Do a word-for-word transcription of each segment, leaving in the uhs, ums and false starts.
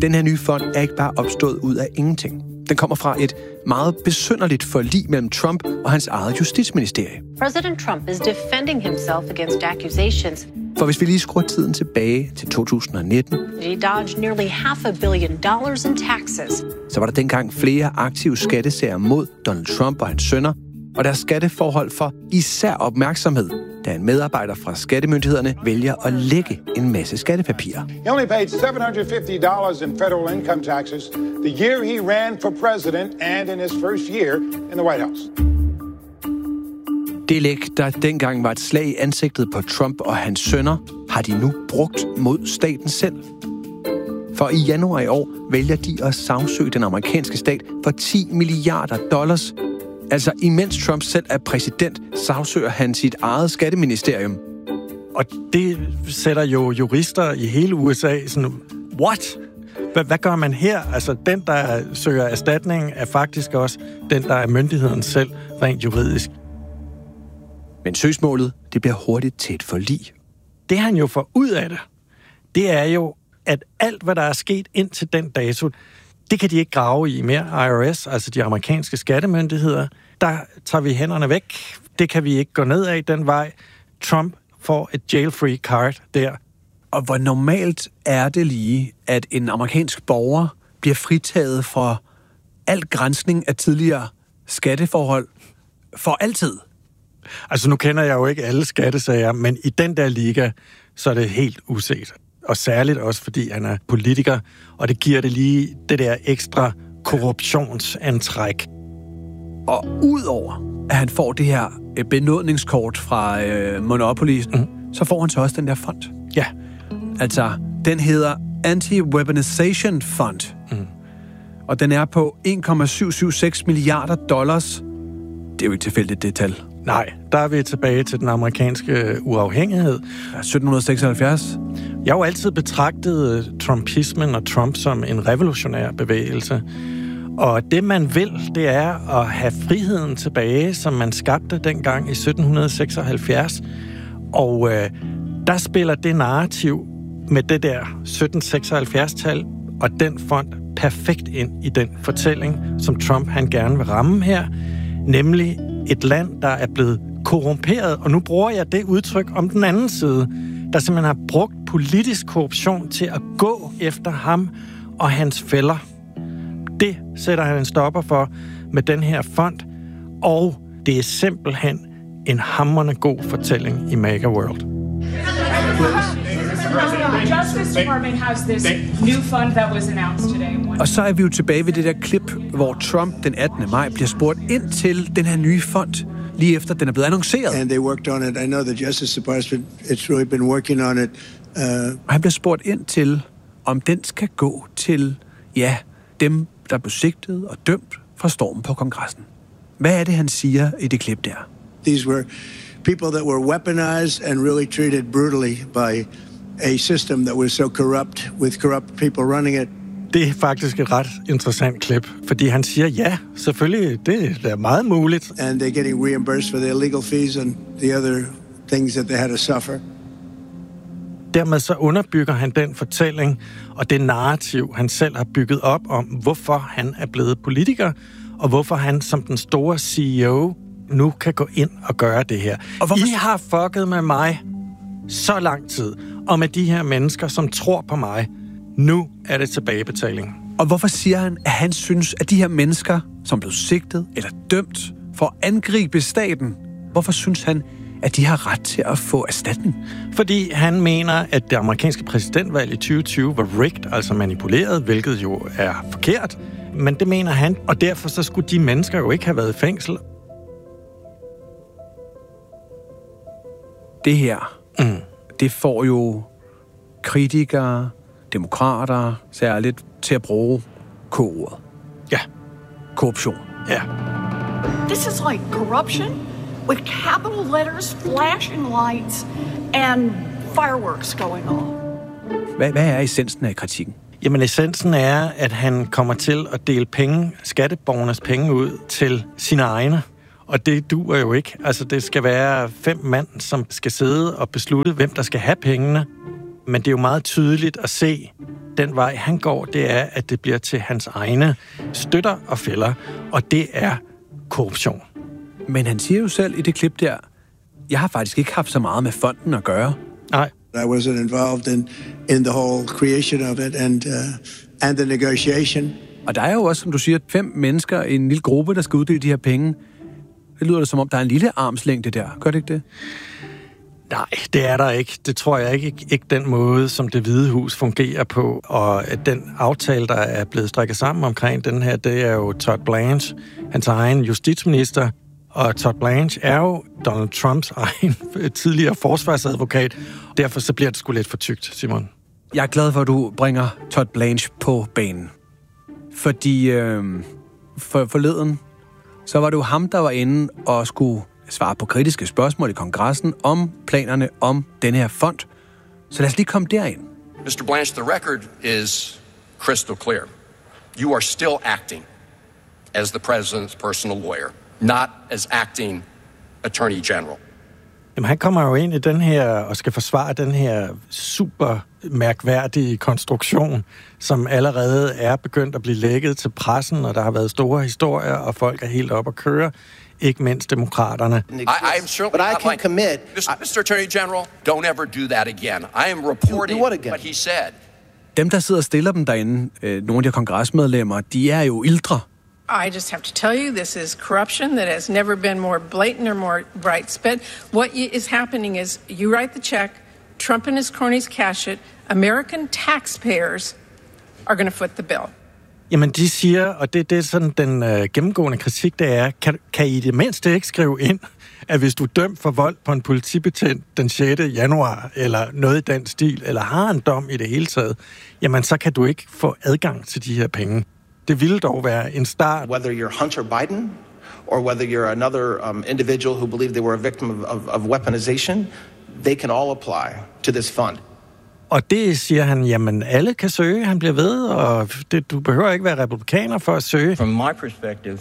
den her nye fond er ikke bare opstået ud af ingenting. Den kommer fra et meget besynderligt forlig mellem Trump og hans eget justitsministerie. President Trump is defending himself against accusations. For hvis vi lige skruer tiden tilbage til to tusind og nitten, He dodged nearly half a billion dollars in taxes. så var der dengang flere aktive skattesager mod Donald Trump og hans sønner, og deres skatteforhold for især opmærksomhed, da en medarbejder fra skattemyndighederne vælger at lægge en masse skattepapirer. He only paid seven hundred fifty dollars in federal income taxes the year he ran for president and in his first year in the White House. Det læk, der dengang var et slag i ansigtet på Trump og hans sønner, har de nu brugt mod staten selv. For i januar i år vælger de at sagsøge den amerikanske stat for ti milliarder dollars. Altså imens Trump selv er præsident, sagsøger han sit eget skatteministerium. Og det sætter jo jurister i hele U S A sådan, what? Hvad, hvad gør man her? Altså, den, der søger erstatning, er faktisk også den, der er myndigheden selv, rent juridisk. Men søgsmålet, det bliver hurtigt til et forlig. Det han jo får ud af det, det er jo, at alt, hvad der er sket indtil den dato, det kan de ikke grave i mere. I R S, altså de amerikanske skattemyndigheder, der tager vi hænderne væk. Det kan vi ikke gå ned af den vej. Trump får et jail-free card der. Og hvor normalt er det lige, at en amerikansk borger bliver fritaget for al granskning af tidligere skatteforhold for altid? Altså, nu kender jeg jo ikke alle skattesager, men i den der liga, så er det helt uset. Og særligt også, fordi han er politiker, og det giver det lige det der ekstra korruptionsantræk. Og udover at han får det her benådningskort fra øh, Monopoly, mm. så får han så også den der fond. Ja. Altså, den hedder Anti-Weaponization Fund. Mm. Og den er på en komma syv syv seks milliarder dollars. Det er jo ikke tilfældigt, det tal. Nej, der er vi tilbage til den amerikanske uafhængighed. Ja, sytten seksoghalvfjerds. Jeg har jo altid betragtet trumpismen og Trump som en revolutionær bevægelse. Og det, man vil, det er at have friheden tilbage, som man skabte dengang i sytten seksoghalvfjerds. Og øh, der spiller det narrativ med det der sytten seksoghalvfjerds-tal og den fond perfekt ind i den fortælling, som Trump han gerne vil ramme her, nemlig et land, der er blevet korrumperet, og nu bruger jeg det udtryk om den anden side, der simpelthen har brugt politisk korruption til at gå efter ham og hans fæller. Det sætter han en stopper for med den her fond, og det er simpelthen en hamrende god fortælling i MAGA World. Justice Department has this new fund that was announced today. Og så er vi jo tilbage ved det der klip, hvor Trump den attende maj bliver spurgt ind til den her nye fond, lige efter den er blevet annonceret. And they worked on it. I know the Justice Department, it's really been working on it. Uh... Og han bliver spurgt ind til, om den skal gå til, ja, dem, der blev sigtet og dømt fra stormen på kongressen. Hvad er det, han siger i det klip der? These were people that were weaponized and really treated brutally by a system that was so corrupt, with corrupt people running it. Det er faktisk et ret interessant klip, fordi han siger, ja, selvfølgelig, det er meget muligt. And they're getting reimbursed for their legal fees and the other things that they had to suffer. Dermed så underbygger han den fortælling og det narrativ, han selv har bygget op om, hvorfor han er blevet politiker, og hvorfor han som den store C E O nu kan gå ind og gøre det her. Og hvorfor... I har fucket med mig så lang tid, og med de her mennesker, som tror på mig. Nu er det tilbagebetaling. Og hvorfor siger han, at han synes, at de her mennesker, som blev sigtet eller dømt for at angribe staten, hvorfor synes han, at de har ret til at få erstatning? Fordi han mener, at det amerikanske præsidentvalg i tyve tyve var rigged, altså manipuleret, hvilket jo er forkert. Men det mener han, og derfor så skulle de mennesker jo ikke have været i fængsel. Det her, mm. det får jo kritikere, demokrater særligt til at bruge K-ordet. Ja. Korruption. Ja. This is like corruption with capital letters, flashing lights and fireworks going on. Hvad, hvad er essensen af kritikken? Jamen, essensen er, at han kommer til at dele penge, skatteborgernes penge ud til sine egne. Og det duer jo ikke. Altså, det skal være fem mand, som skal sidde og beslutte, hvem der skal have pengene. Men det er jo meget tydeligt at se, den vej, han går, det er, at det bliver til hans egne støtter og fælder, og det er korruption. Men han siger jo selv i det klip der, jeg har faktisk ikke haft så meget med fonden at gøre. Nej. I wasn't involved in, in the whole creation of it and, uh, and the negotiation. Og der er jo også, som du siger, fem mennesker i en lille gruppe, der skal uddele de her penge. Det lyder det som om, der er en lille armslængde der. Gør det ikke det? Nej, det er der ikke. Det tror jeg ikke, ikke den måde, som Det Hvide Hus fungerer på. Og den aftale, der er blevet strikket sammen omkring den her, det er jo Todd Blanche, hans egen justitsminister. Og Todd Blanche er jo Donald Trumps egen tidligere forsvarsadvokat. Derfor så bliver det sgu lidt for tykt, Simon. Jeg er glad for, at du bringer Todd Blanche på banen. Fordi øh, for, forleden, så var det jo ham, der var inde og skulle svare på kritiske spørgsmål i kongressen om planerne om denne her fond. Så lad os lige komme derind. mister Blanche, the record is crystal clear. You are still acting as the president's personal lawyer, not as acting attorney general. Jamen, han kommer jo ind i den her og skal forsvare den her super mærkværdige konstruktion, som allerede er begyndt at blive lækket til pressen, og der har været store historier, og folk er helt op at køre, ikke mindst demokraterne. I, I am certainly not like, commit, mister mister Attorney General, don't ever do that again. I am reporting what he said. Dem, der sidder og stiller dem derinde, øh, nogle af de her kongresmedlemmer, de er jo ildre. I just have to tell you, this is corruption that has never been more blatant or more widespread. What is happening is you write the check, Trump and his cronies cash it, American taxpayers are going to foot the bill. Jamen, de siger, og det, det er sådan den øh, gennemgående kritik, det er, kan, kan I det mindste ikke skrive ind, at hvis du er dømt for vold på en politibetjent den sjette januar, eller noget i den stil, eller har en dom i det hele taget, jamen, så kan du ikke få adgang til de her penge. Det ville dog være en start. Whether you're Hunter Biden, or whether you're another um, individual who believed they were a victim of, of, of weaponization, they can all apply to this fund. Og det siger han, jamen alle kan søge, han bliver ved, og det, du behøver ikke være republikaner for at søge. From my perspective,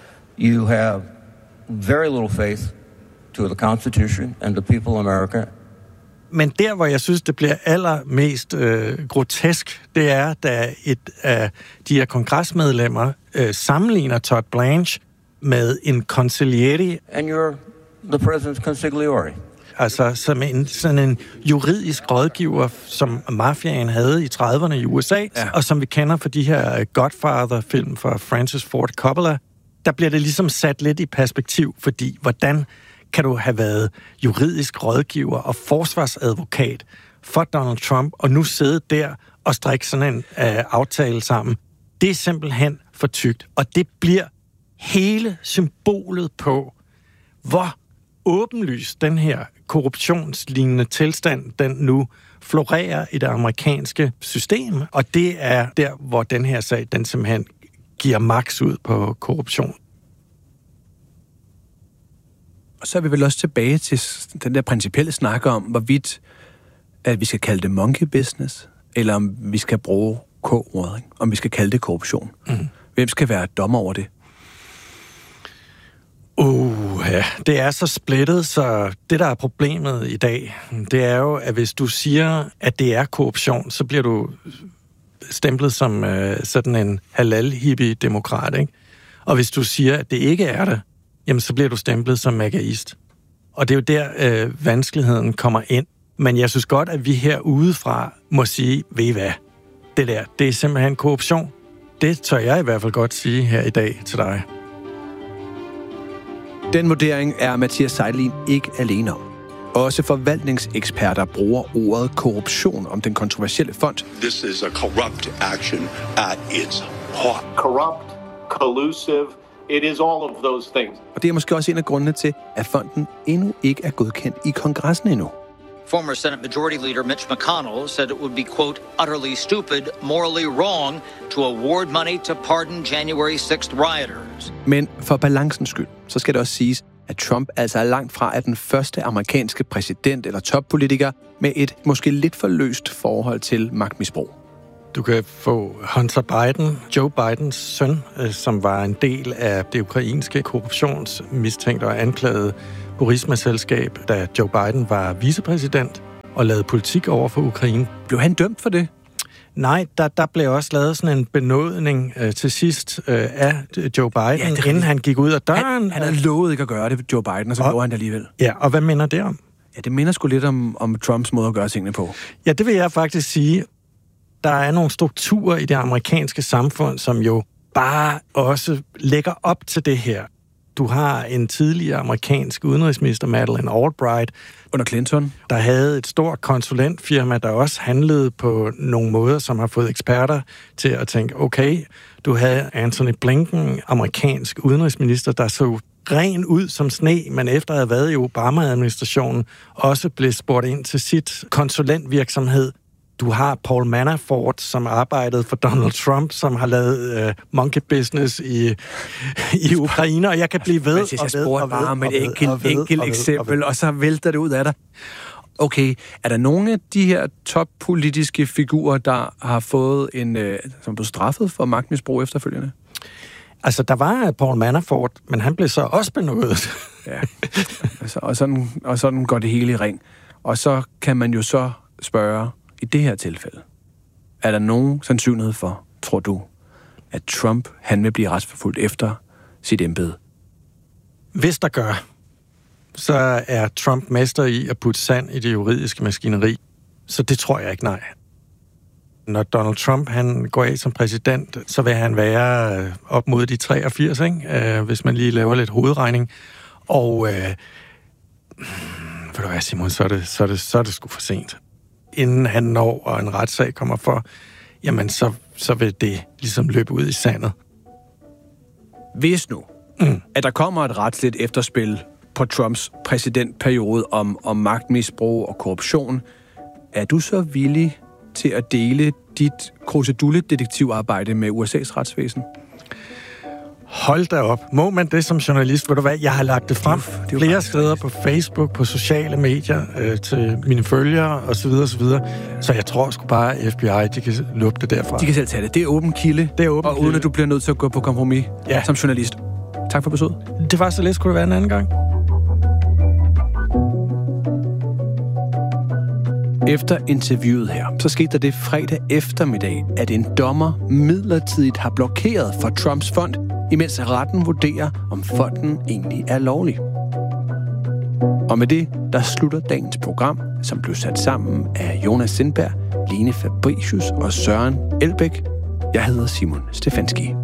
you have very little faith to the Constitution and the people of America. Men der, hvor jeg synes, det bliver allermest øh, grotesk, det er, da et af de her kongresmedlemmer øh, sammenligner Todd Blanche med en consigliere. And you're the president's consigliere. Altså som en, sådan en juridisk rådgiver, som mafiaen havde i trediverne i U S A, ja. Og som vi kender fra de her Godfather-film fra Francis Ford Coppola. Der bliver det ligesom sat lidt i perspektiv, fordi hvordan kan du have været juridisk rådgiver og forsvarsadvokat for Donald Trump, og nu sidde der og strikke sådan en uh, aftale sammen. Det er simpelthen for tykt, og det bliver hele symbolet på, hvor åbenlyst den her korruptionslignende tilstand, den nu florerer i det amerikanske system, og det er der, hvor den her sag, den simpelthen giver maks ud på korruption. Og så er vi vel også tilbage til den der principielle snak om, hvorvidt at vi skal kalde det monkey business, eller om vi skal bruge K-ordet, om vi skal kalde det korruption. Mm. Hvem skal være dommer over det? Uh, ja. Det er så splittet, så det, der er problemet i dag, det er jo, at hvis du siger, at det er korruption, så bliver du stemplet som uh, sådan en halal-hippie-demokrat, ikke? Og hvis du siger, at det ikke er det, jamen så bliver du stemplet som magaist. Og det er jo der, øh, vanskeligheden kommer ind. Men jeg synes godt, at vi her udefra må sige, ved I hvad? Det der, det er simpelthen korruption. Det tør jeg i hvert fald godt sige her i dag til dig. Den vurdering er Mathias Seidelin ikke alene om. Også forvaltningseksperter bruger ordet korruption om den kontroversielle fond. This is a corrupt action at its heart. Corrupt, collusive. It is all of those things. Og det er måske også en af grundene til, at fonden endnu ikke er godkendt i kongressen endnu. Former Senate Majority Leader Mitch McConnell said it would be, quote, utterly stupid, morally wrong to award money to pardon January sixth rioters. Men for balancens skyld, så skal det også siges, at Trump altså er langt fra at den første amerikanske præsident eller toppolitiker med et måske lidt for løst forhold til magtmisbrug. Du kan få Hunter Biden, Joe Bidens søn, som var en del af det ukrainske korruptionsmistænkte og anklagede Burisma-selskab, da Joe Biden var vicepræsident og lavede politik over for Ukraine. Blev han dømt for det? Nej, der, der blev også lavet sådan en benådning øh, til sidst øh, af Joe Biden, ja, inden han gik ud af døren. Han, han havde lovet ikke at gøre det, Joe Biden, og så gjorde han det alligevel. Ja, og hvad minder det om? Ja, det minder sgu lidt om, om Trumps måde at gøre tingene på. Ja, det vil jeg faktisk sige. Der er nogle strukturer i det amerikanske samfund, som jo bare også lægger op til det her. Du har en tidligere amerikansk udenrigsminister, Madeleine Albright, under Clinton, der havde et stort konsulentfirma, der også handlede på nogle måder, som har fået eksperter til at tænke, okay, du havde Antony Blinken, amerikansk udenrigsminister, der så ren ud som sne, men efter at have været i Obama-administrationen, også blev spurgt ind til sit konsulentvirksomhed. Du har Paul Manafort, som arbejdede for Donald Trump, som har lavet uh, monkey business i, i Ukraine, og jeg kan blive ved og ved og ved og ved bare med et enkelt, enkelt eksempel, og så vælter det ud af dig. Okay, er der nogle af de her toppolitiske figurer, der har fået en, uh, som blev straffet for magtmisbrug efterfølgende? Altså, der var Paul Manafort, men han blev så også benådet. Ja, altså, og, sådan, og sådan går det hele i ring. Og så kan man jo så spørge, i det her tilfælde, er der nogen sandsynlighed for, tror du, at Trump, han vil blive retsforfulgt efter sit embede? Hvis der gør, så er Trump mester i at putte sand i det juridiske maskineri. Så det tror jeg ikke, nej. Når Donald Trump han går af som præsident, så vil han være op mod de treogfirs, ikke? Hvis man lige laver lidt hovedregning. Og øh, ved du hvad, Simon, så er det, så er det, så er det sgu for sent. Inden han når, og en retssag kommer for, jamen så, så vil det ligesom løbe ud i sandet. Hvis nu, mm. at der kommer et retsligt efterspil på Trumps præsidentperiode om, om magtmisbrug og korruption, er du så villig til at dele dit krusedulle-detektivarbejde med U S A's retsvæsen? Hold da op. Må man det som journalist? Ved du hvad? Jeg har lagt det frem det det flere steder på Facebook, på sociale medier, øh, til mine følgere osv. osv. Så jeg tror sgu bare, at F B I de kan lukke det derfra. De kan selv tage det. Det er åben kilde. Det er åben og kilde. Uden at du bliver nødt til at gå på kompromis ja. som journalist. Tak for besøget. Det var så lidt. Skulle det være en anden gang? Efter interviewet her, så skete der det fredag eftermiddag, at en dommer midlertidigt har blokeret for Trumps fond, imens retten vurderer, om fonden egentlig er lovlig. Og med det, der slutter dagens program, som blev sat sammen af Jonas Sindberg, Line Fabricius og Søren Elbæk. Jeg hedder Simon Stefanski.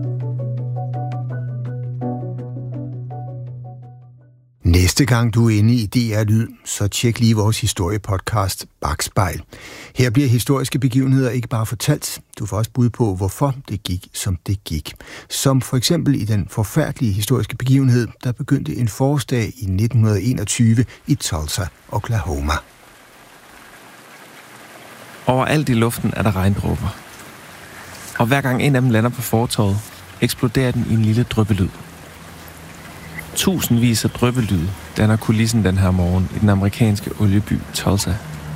Næste gang du er inde i D R-lyd, så tjek lige vores historiepodcast Bakspejl. Her bliver historiske begivenheder ikke bare fortalt, du får også bud på, hvorfor det gik, som det gik. Som for eksempel i den forfærdelige historiske begivenhed, der begyndte en forårsdag i nitten enogtyve i Tulsa, Oklahoma. Overalt i luften er der regndråber. Og hver gang en af dem lander på fortovet, eksploderer den i en lille dryppelyd. Tusindvis af dryppelyde danner kulissen den her morgen i den amerikanske olieby Tulsa.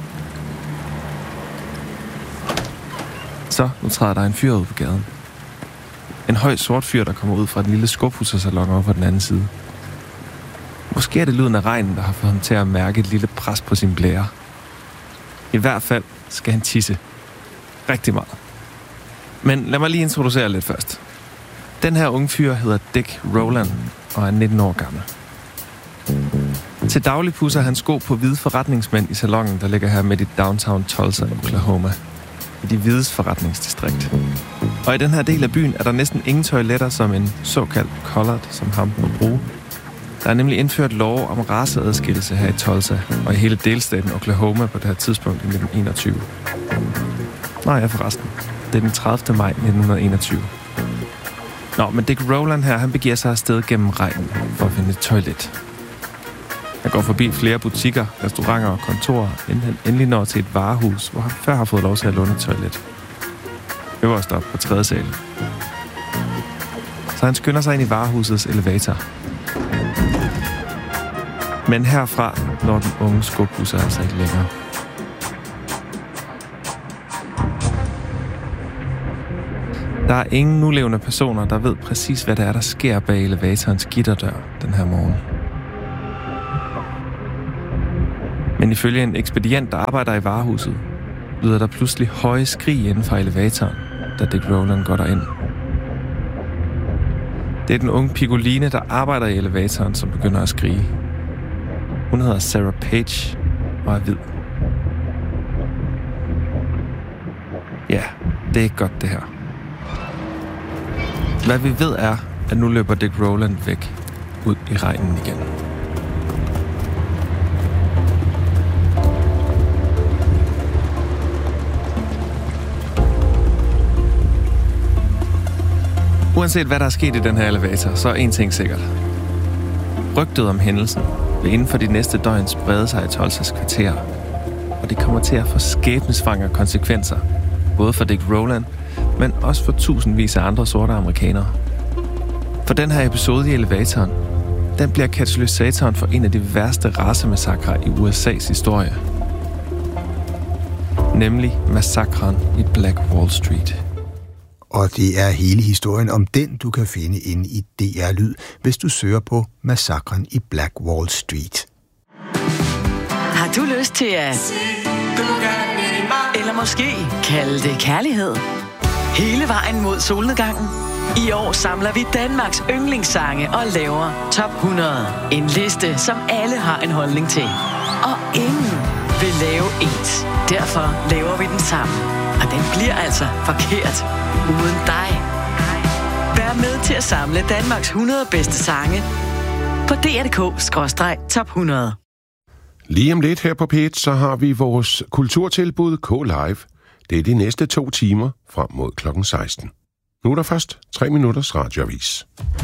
Så nu træder der en fyr ud på gaden. En høj sort fyr, der kommer ud fra den lille skubhussersalon over på den anden side. Måske er det lyden af regnen, der har fået ham til at mærke et lille pres på sin blære. I hvert fald skal han tisse. Rigtig meget. Men lad mig lige introducere lidt først. Den her unge fyr hedder Dick Rowland og er nitten år gammel. Til daglig pusser han sko på hvide forretningsmænd i salonen, der ligger her midt i downtown Tulsa, Oklahoma, i de hvides forretningsdistrikt. Og i den her del af byen er der næsten ingen toiletter, som en såkaldt colored som ham må bruge. Der er nemlig indført lov om raceadskillelse her i Tulsa og i hele delstaten Oklahoma på det her tidspunkt i nitten enogtyve. Nå ja, forresten. Det er den tredivte maj nitten enogtyve. Nå, men Dick Rowland her, han begiver sig afsted gennem regnen for at finde et toilet. Han går forbi flere butikker, restauranter og kontorer, inden han endelig når til et varehus, hvor han før har fået lov til at låne et toilet. Øverst op på tredje sal. Så han skynder sig ind i varehusets elevator. Men herfra når den unge skubusser altså ikke længere. Der er ingen nulevende personer, der ved præcis, hvad der er, der sker bag elevatorens gitterdør den her morgen. Men ifølge en ekspedient, der arbejder i varehuset, lyder der pludselig høje skrig inden for elevatoren, da Dick Rowland går derind. Det er den unge Piccoline, der arbejder i elevatoren, som begynder at skrige. Hun hedder Sarah Page og er hvid. Ja, det er ikke godt det her. Hvad vi ved er, at nu løber Dick Rowland væk ud i regnen igen. Uanset hvad der er sket i den her elevator, så er en ting sikkert. Rygtet om hændelsen vil inden for de næste døgn sprede sig i Tulsas kvarter, og det kommer til at få skæbnesvangre konsekvenser, både for Dick Rowland, men også for tusindvis af andre sorte amerikanere. For den her episode i elevatoren, den bliver katalysatoren for en af de værste racemassakrer i U S A's historie. Nemlig massakren i Black Wall Street. Og det er hele historien om den, du kan finde inde i D R Lyd, hvis du søger på massakren i Black Wall Street. Har du lyst til at... Eller måske kalde det kærlighed? Hele vejen mod solnedgangen? I år samler vi Danmarks yndlingssange og laver top hundrede. En liste, som alle har en holdning til. Og ingen vil lave ens. Derfor laver vi den sammen. Og den bliver altså forkert uden dig. Vær med til at samle Danmarks hundrede bedste sange på d r punktum d k skråstreg top hundrede. Lige om lidt her på P et, så har vi vores kulturtilbud K-Live. Det er de næste to timer frem mod klokken seksten. Nu er der først tre minutters radioavis.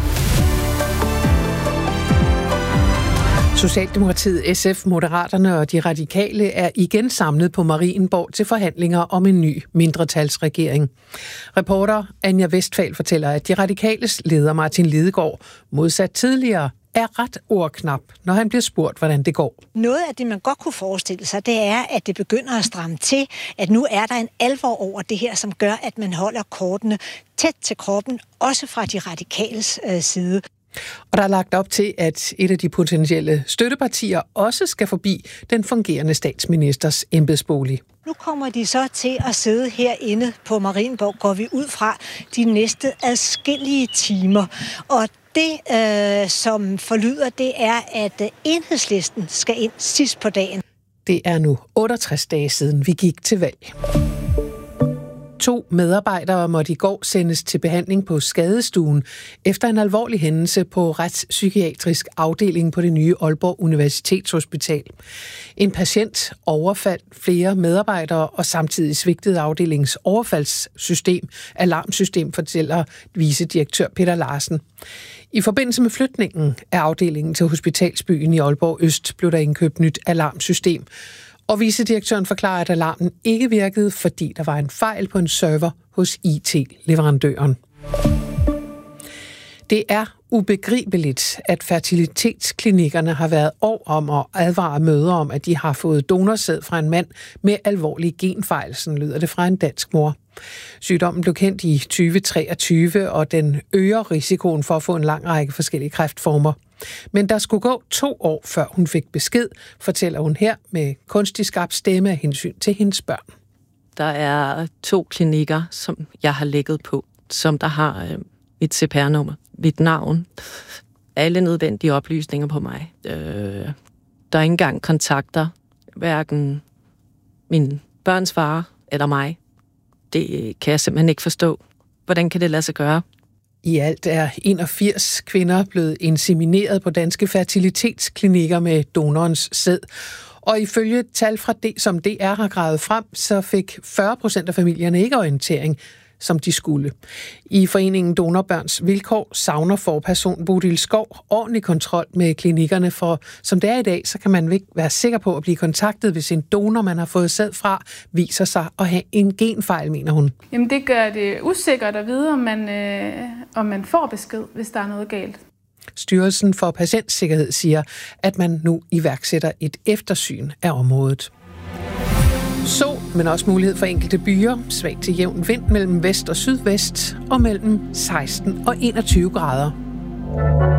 Socialdemokratiet, S F, Moderaterne og de radikale er igen samlet på Marienborg til forhandlinger om en ny mindretalsregering. Reporter Anja Westphal fortæller, at de radikales leder Martin Lidegaard, modsat tidligere, er ret ordknap, når han bliver spurgt, hvordan det går. Noget af det, man godt kunne forestille sig, det er, at det begynder at stramme til, at nu er der en alvor over det her, som gør, at man holder kortene tæt til kroppen, også fra de radikales øh, side. Og der er lagt op til, at et af de potentielle støttepartier også skal forbi den fungerende statsministers embedsbolig. Nu kommer de så til at sidde herinde på Marienborg, går vi ud fra de næste adskillige timer. Og det, øh, som forlyder, det er, at Enhedslisten skal ind sidst på dagen. Det er nu otteogtres dage siden, vi gik til valg. To medarbejdere måtte i går sendes til behandling på skadestuen efter en alvorlig hændelse på retspsykiatrisk afdeling på det nye Aalborg Universitetshospital. En patient overfaldt flere medarbejdere og samtidig svigtede afdelingens overfaldssystem, alarmsystem, fortæller vicedirektør Peter Larsen. I forbindelse med flytningen af afdelingen til Hospitalsbyen i Aalborg Øst blev der indkøbt nyt alarmsystem. Og vicedirektøren forklarer, at alarmen ikke virkede, fordi der var en fejl på en server hos I T-leverandøren. Det er ubegribeligt, at fertilitetsklinikkerne har været år om at advare mødre om, at de har fået donorsæd fra en mand med alvorlige genfejl, sådan lyder det fra en dansk mor. Sygdommen blev kendt i tyve treogtyve, og den øger risikoen for at få en lang række forskellige kræftformer. Men der skulle gå to år, før hun fik besked, fortæller hun her med kunstig skabt stemme af hensyn til hendes børn. Der er to klinikker, som jeg har ligget på, som der har øh, mit C P R-nummer, mit navn, alle nødvendige oplysninger på mig. Øh, der er ikke engang kontakter, hverken min børns far eller mig. Det kan jeg simpelthen ikke forstå. Hvordan kan det lade sig gøre? I alt er enogfirs kvinder blevet insemineret på danske fertilitetsklinikker med donorens sæd. Og ifølge tal fra det, som D R har gravet frem, så fik fyrre procent af familierne ikke orientering, som de skulle. I foreningen Donorbørns Vilkår savner forperson Bodil Skov ordentlig kontrol med klinikkerne, for som det er i dag, så kan man ikke være sikker på at blive kontaktet, hvis en donor, man har fået sæd fra, viser sig at have en genfejl, mener hun. Jamen det gør det usikkert at vide, om man, øh, om man får besked, hvis der er noget galt. Styrelsen for Patientsikkerhed siger, at man nu iværksætter et eftersyn af området. Sol, men også mulighed for enkelte byer, svag til jævn vind mellem vest og sydvest og mellem seksten og enogtyve grader.